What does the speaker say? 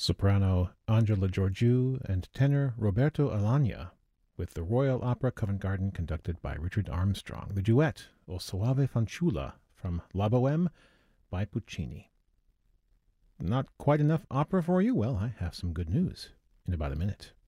soprano Angela Georgiou, and tenor Roberto Alagna, with the Royal Opera Covent Garden conducted by Richard Armstrong. The duet, O Soave Fanciulla, from La Boheme by Puccini. Not quite enough opera for you? Well, I have some good news in about a minute.